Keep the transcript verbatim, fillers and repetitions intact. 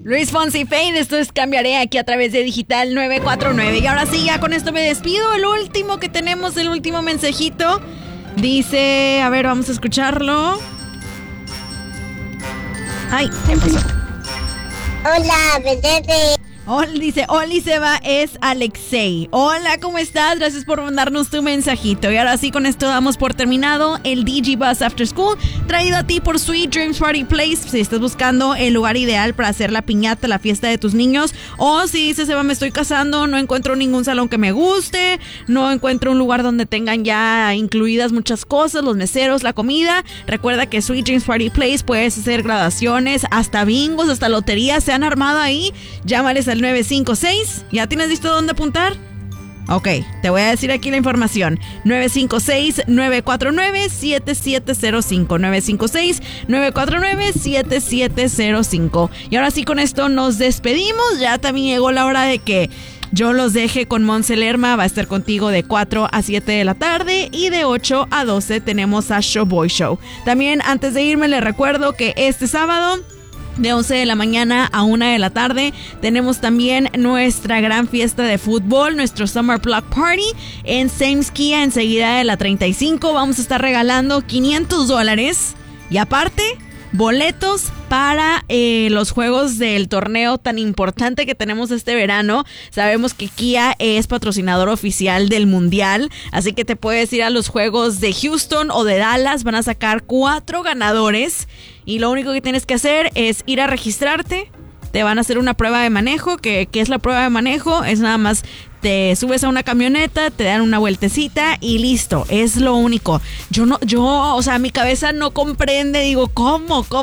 Luis Fonsi Fade, esto es Cambiaré aquí a través de Digital nueve cuatro nueve. Y ahora sí, ya con esto me despido. El último que tenemos, el último mensajito. Dice, a ver, vamos a escucharlo. Ay, ¿qué pasó? Hola, bebé. Hola, dice, Oli Seba, es Alexei. Hola, ¿cómo estás? Gracias por mandarnos tu mensajito. Y ahora sí, con esto damos por terminado el D J Buzz After School, traído a ti por Sweet Dreams Party Place. Si estás buscando el lugar ideal para hacer la piñata, la fiesta de tus niños, o si dices, Seba, me estoy casando, no encuentro ningún salón que me guste, no encuentro un lugar donde tengan ya incluidas muchas cosas, los meseros, la comida, recuerda que Sweet Dreams Party Place puedes hacer graduaciones, hasta bingos, hasta loterías se han armado ahí. Llámales al nueve cinco seis. ¿Ya tienes listo dónde apuntar? Ok, te voy a decir aquí la información. nueve cinco seis, nueve cuatro nueve, siete siete cero cinco. nueve cinco seis, nueve cuatro nueve, siete siete cero cinco. Y ahora sí, con esto nos despedimos. Ya también llegó la hora de que yo los deje con Monse Lerma. Va a estar contigo de cuatro a siete de la tarde y de ocho a doce tenemos a Showboy Show. También antes de irme les recuerdo que este sábado de once de la mañana a una de la tarde tenemos también nuestra gran fiesta de fútbol, nuestro Summer Block Party en Sam's Kia, enseguida de la treinta y cinco. Vamos a estar regalando quinientos dólares y aparte boletos para eh, los juegos del torneo tan importante que tenemos este verano. Sabemos que Kia es patrocinador oficial del mundial, así que te puedes ir a los juegos de Houston o de Dallas. Van a sacar cuatro ganadores y lo único que tienes que hacer es ir a registrarte. Te van a hacer una prueba de manejo. ¿Qué, qué es la prueba de manejo? Es nada más te subes a una camioneta, te dan una vueltecita y listo. Es lo único. Yo no, yo, o sea, mi cabeza no comprende. Digo, ¿cómo? ¿Cómo?